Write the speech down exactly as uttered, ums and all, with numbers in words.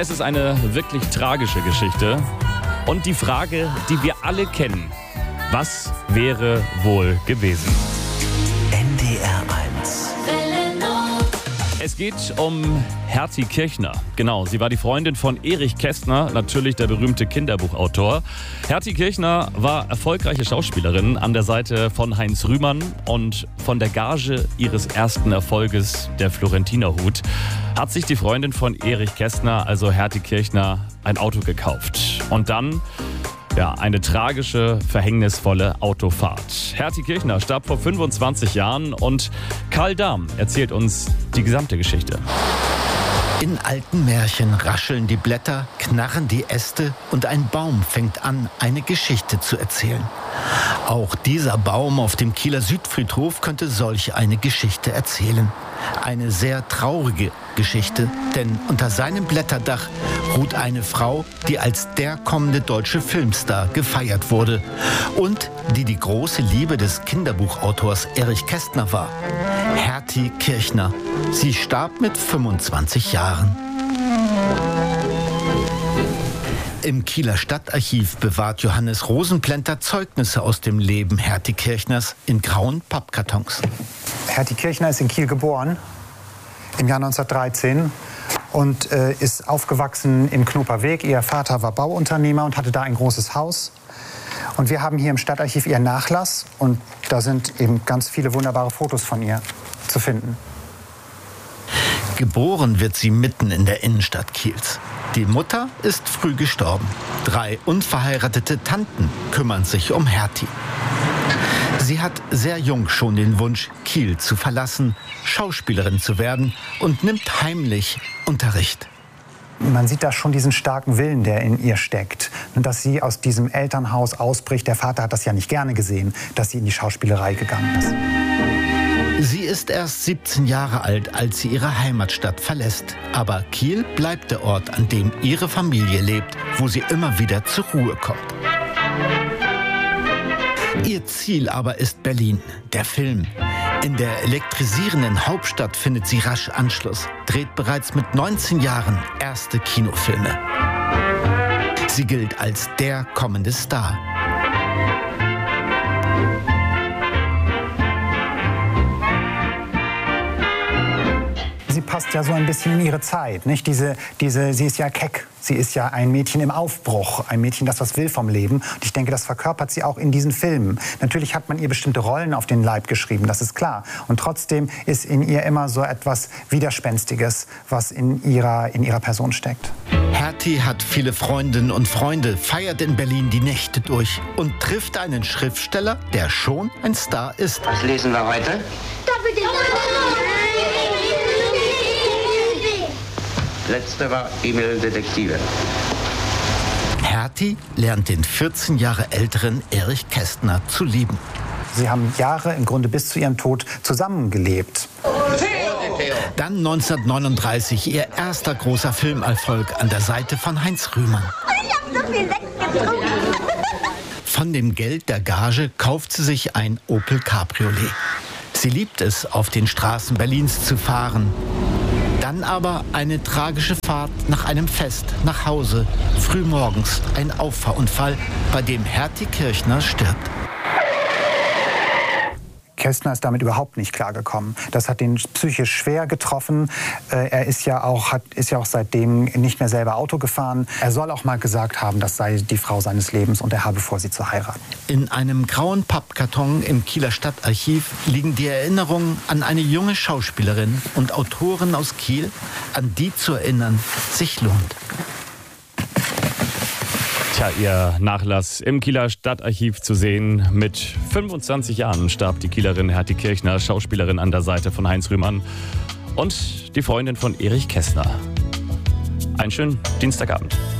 Es ist eine wirklich tragische Geschichte. Und die Frage, die wir alle kennen: Was wäre wohl gewesen? N D R eins. Es geht um Hertie Kirchner. Genau, sie war die Freundin von Erich Kästner, natürlich der berühmte Kinderbuchautor. Hertie Kirchner war erfolgreiche Schauspielerin an der Seite von Heinz Rühmann, und von der Gage ihres ersten Erfolges, der Florentinerhut, hat sich die Freundin von Erich Kästner, also Hertie Kirchner, ein Auto gekauft. Und dann Ja, eine tragische, verhängnisvolle Autofahrt. Hertie Kirchner starb vor fünfundzwanzig Jahren und Karl Dahm erzählt uns die gesamte Geschichte. In alten Märchen rascheln die Blätter, knarren die Äste und ein Baum fängt an, eine Geschichte zu erzählen. Auch dieser Baum auf dem Kieler Südfriedhof könnte solch eine Geschichte erzählen. Eine sehr traurige Geschichte, denn unter seinem Blätterdach ruht eine Frau, die als der kommende deutsche Filmstar gefeiert wurde und die die große Liebe des Kinderbuchautors Erich Kästner war. Hertie Kirchner. Sie starb mit fünfundzwanzig Jahren. Im Kieler Stadtarchiv bewahrt Johannes Rosenplenter Zeugnisse aus dem Leben Hertie Kirchners in grauen Pappkartons. Hertie Kirchner ist in Kiel geboren, im Jahr neunzehnhundertdreizehn, und äh, ist aufgewachsen in Knoperweg. Ihr Vater war Bauunternehmer und hatte da ein großes Haus. Und wir haben hier im Stadtarchiv ihren Nachlass, und da sind eben ganz viele wunderbare Fotos von ihr zu finden. Geboren wird sie mitten in der Innenstadt Kiels. Die Mutter ist früh gestorben. Drei unverheiratete Tanten kümmern sich um Hertie. Sie hat sehr jung schon den Wunsch, Kiel zu verlassen, Schauspielerin zu werden, und nimmt heimlich Unterricht. Man sieht da schon diesen starken Willen, der in ihr steckt. Und dass sie aus diesem Elternhaus ausbricht. Der Vater hat das ja nicht gerne gesehen, dass sie in die Schauspielerei gegangen ist. Sie ist erst siebzehn Jahre alt, als sie ihre Heimatstadt verlässt. Aber Kiel bleibt der Ort, an dem ihre Familie lebt, wo sie immer wieder zur Ruhe kommt. Ihr Ziel aber ist Berlin, der Film. In der elektrisierenden Hauptstadt findet sie rasch Anschluss, dreht bereits mit neunzehn Jahren erste Kinofilme. Sie gilt als der kommende Star. Sie passt ja so ein bisschen in ihre Zeit, nicht? Diese, diese, sie ist ja keck. Sie ist ja ein Mädchen im Aufbruch, ein Mädchen, das was will vom Leben. Und ich denke, das verkörpert sie auch in diesen Filmen. Natürlich hat man ihr bestimmte Rollen auf den Leib geschrieben, das ist klar. Und trotzdem ist in ihr immer so etwas Widerspenstiges, was in ihrer, in ihrer Person steckt. Hertie hat viele Freundinnen und Freunde, feiert in Berlin die Nächte durch und trifft einen Schriftsteller, der schon ein Star ist. Was lesen wir heute? Letzte war E-Mail Detektive. Hertie lernt den vierzehn Jahre älteren Erich Kästner zu lieben. Sie haben Jahre, im Grunde bis zu ihrem Tod, zusammengelebt. Dann neunzehnhundertneununddreißig ihr erster großer Filmerfolg an der Seite von Heinz Rühmann. Ich hab so viel weggetrunken. Von dem Geld der Gage kauft sie sich ein Opel Cabriolet. Sie liebt es, auf den Straßen Berlins zu fahren. Dann aber eine tragische Fahrt nach einem Fest nach Hause. Frühmorgens ein Auffahrunfall, bei dem Hertie Kirchner stirbt. Kästner ist damit überhaupt nicht klargekommen. Das hat ihn psychisch schwer getroffen. Er ist ja auch, hat, ist ja auch seitdem nicht mehr selber Auto gefahren. Er soll auch mal gesagt haben, das sei die Frau seines Lebens und er habe vor, sie zu heiraten. In einem grauen Pappkarton im Kieler Stadtarchiv liegen die Erinnerungen an eine junge Schauspielerin und Autorin aus Kiel, an die zu erinnern sich lohnt. Tja, ihr Nachlass im Kieler Stadtarchiv zu sehen. Mit fünfundzwanzig Jahren starb die Kielerin Hertie Kirchner, Schauspielerin an der Seite von Heinz Rühmann und die Freundin von Erich Kästner. Einen schönen Dienstagabend.